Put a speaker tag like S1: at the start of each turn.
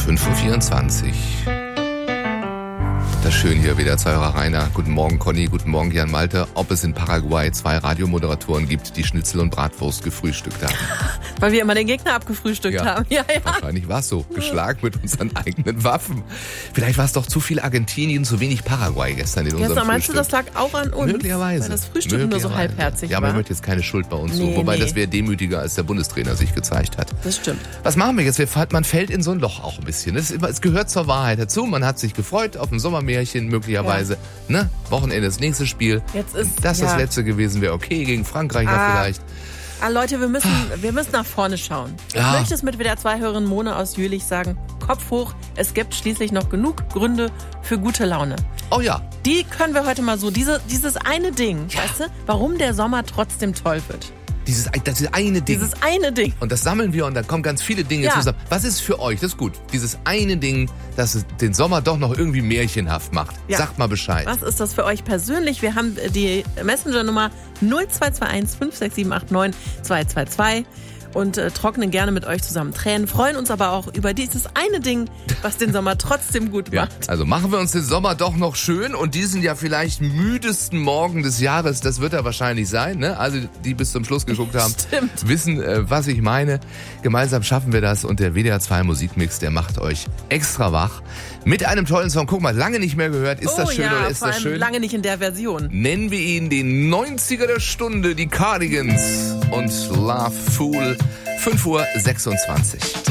S1: 5:24 Uhr. Das schön hier wieder, Hörer Rainer. Guten Morgen, Conny. Guten Morgen, Jan Malte. Ob es in Paraguay 2 Radiomoderatoren gibt, die Schnitzel und Bratwurst gefrühstückt haben.
S2: Weil wir immer den Gegner abgefrühstückt haben. Ja.
S1: Wahrscheinlich war es so. Geschlagen mit unseren eigenen Waffen. Vielleicht war es doch zu viel Argentinien, zu wenig Paraguay gestern in unserem Frühstück.
S2: Meinst du, das lag auch an uns?
S1: Möglicherweise.
S2: Weil das Frühstück nur so halbherzig war.
S1: Ja, aber ich möchte jetzt keine Schuld bei uns suchen. Wobei, das wäre demütiger, als der Bundestrainer sich gezeigt hat.
S2: Das stimmt.
S1: Was machen wir jetzt? Man fällt in so ein Loch auch ein bisschen. Es gehört zur Wahrheit dazu. Man hat sich gefreut auf ein Sommermärchen möglicherweise. Ne? Wochenende das nächste Spiel.
S2: Jetzt ist
S1: das letzte gewesen wäre okay, gegen Frankreich vielleicht.
S2: Leute, wir müssen nach vorne schauen. Ich möchte es mit WDR 2-Hörerin Mona aus Jülich sagen. Kopf hoch, es gibt schließlich noch genug Gründe für gute Laune.
S1: Oh ja.
S2: Die können wir heute mal so, dieses eine Ding, weißt du, warum der Sommer trotzdem toll wird.
S1: Dieses eine Ding.
S2: Dieses eine Ding.
S1: Und das sammeln wir und dann kommen ganz viele Dinge zusammen. Was ist für euch, das ist gut, dieses eine Ding, das es den Sommer doch noch irgendwie märchenhaft macht? Ja. Sagt mal Bescheid.
S2: Was ist das für euch persönlich? Wir haben die Messenger-Nummer 0221 56789 222 und trocknen gerne mit euch zusammen Tränen, freuen uns aber auch über dieses eine Ding, was den Sommer trotzdem gut macht.
S1: Ja, also machen wir uns den Sommer doch noch schön und diesen ja vielleicht müdesten Morgen des Jahres, das wird er wahrscheinlich sein, ne? Also die bis zum Schluss geguckt haben, wissen, was ich meine. Gemeinsam schaffen wir das und der WDR 2 Musikmix, der macht euch extra wach. Mit einem tollen Song, guck mal, lange nicht mehr gehört, ist das schön oder ist das schön?
S2: Lange nicht in der Version.
S1: Nennen wir ihn den 90er der Stunde, die Cardigans und Love Fool, 5:26 Uhr.